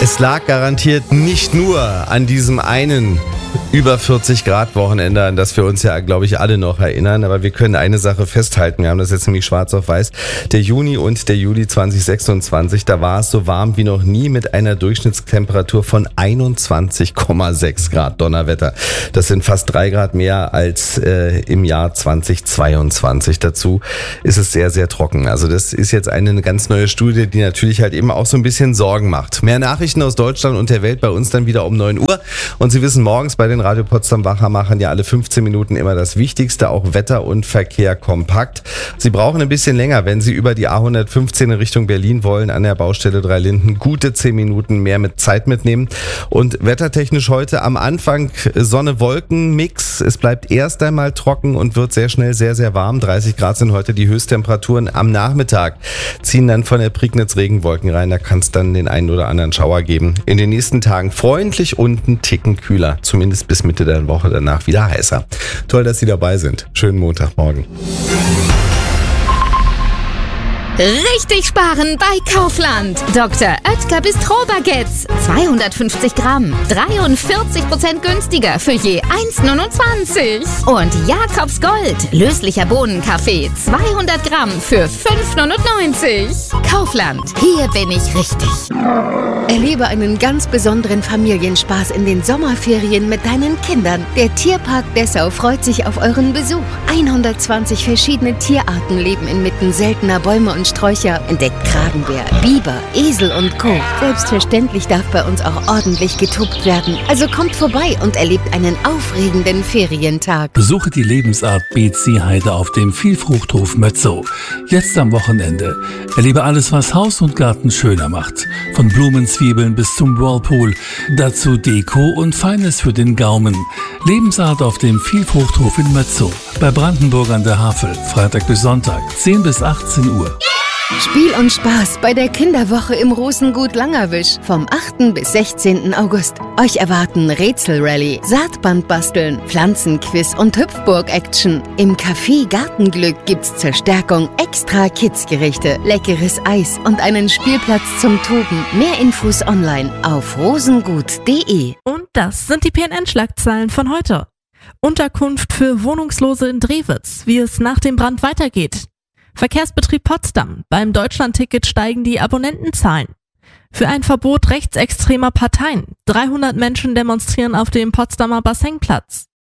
Es lag garantiert nicht nur an diesem einen über 40 Grad Wochenende, an das wir uns ja, glaube ich, alle noch erinnern. Aber wir können eine Sache festhalten. Wir haben das jetzt nämlich schwarz auf weiß. Der Juni und der Juli 2026, da war es so warm wie noch nie mit einer Durchschnittstemperatur von 21,6 Grad Donnerwetter. Das sind fast 3 Grad mehr als im Jahr 2022. Dazu ist es sehr, sehr trocken. Also das ist jetzt eine ganz neue Studie, die natürlich halt eben auch so ein bisschen Sorgen macht. Mehr Nachrichten aus Deutschland und der Welt bei uns dann wieder um 9 Uhr. Und Sie wissen, morgens bei den Radio Potsdam Wachmachern ja alle 15 Minuten immer das Wichtigste, auch Wetter und Verkehr kompakt. Sie brauchen ein bisschen länger, wenn Sie über die A115 in Richtung Berlin wollen, an der Baustelle Dreilinden, gute 10 Minuten mehr mit Zeit mitnehmen. Und wettertechnisch heute am Anfang Sonne-Wolken-Mix. Es bleibt erst einmal trocken und wird sehr schnell sehr, sehr warm. 30 Grad sind heute die Höchsttemperaturen. Am Nachmittag ziehen dann von der Prignitz Regenwolken rein. Da kann es dann den einen oder anderen Schauer geben. In den nächsten Tagen freundlich und einen Ticken kühler. Zumindest bis Mitte der Woche, danach wieder heißer. Toll, dass Sie dabei sind. Schönen Montagmorgen. Richtig sparen bei Kaufland. Dr. Oetker Bistro-Baguettes. 250 Gramm. 43% günstiger für je 1,29. Und Jakobs Gold. Löslicher Bohnenkaffee. 200 Gramm für 5,99. Kaufland. Hier bin ich richtig. Erlebe einen ganz besonderen Familienspaß in den Sommerferien mit deinen Kindern. Der Tierpark Dessau freut sich auf euren Besuch. 120 verschiedene Tierarten leben inmitten seltener Bäume und Sträucher. Entdeckt Kragenbär, Biber, Esel und Co. Selbstverständlich darf bei uns auch ordentlich getobt werden. Also kommt vorbei und erlebt einen aufregenden Ferientag. Besuche die Lebensart BC Heide auf dem Vielfruchthof Mötzow. Jetzt am Wochenende. Erlebe alles, was Haus und Garten schöner macht. Von Blumenzwiebeln bis zum Whirlpool. Dazu Deko und Feines für den Gaumen. Lebensart auf dem Vielfruchthof in Mötzow. Bei Brandenburg an der Havel. Freitag bis Sonntag, 10 bis 18 Uhr. Spiel und Spaß bei der Kinderwoche im Rosengut Langerwisch vom 8. bis 16. August. Euch erwarten Rätselrallye, Saatband basteln, Pflanzenquiz und Hüpfburg-Action. Im Café Gartenglück gibt's zur Stärkung extra Kidsgerichte, leckeres Eis und einen Spielplatz zum Toben. Mehr Infos online auf rosengut.de. Und das sind die PNN-Schlagzeilen von heute. Unterkunft für Wohnungslose in Drewitz, wie es nach dem Brand weitergeht. Verkehrsbetrieb Potsdam. Beim Deutschlandticket steigen die Abonnentenzahlen. Für ein Verbot rechtsextremer Parteien. 300 Menschen demonstrieren auf dem Potsdamer Bassenplatz.